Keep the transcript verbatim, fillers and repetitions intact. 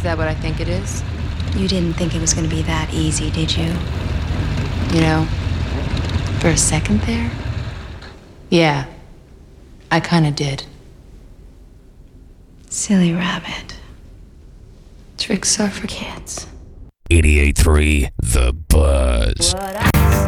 that what I think it is? You didn't think it was going to be that easy, did you? You know, for a second there, yeah, I kinda did. Silly rabbit. Tricks are for kids. eighty-eight point three The Buzz.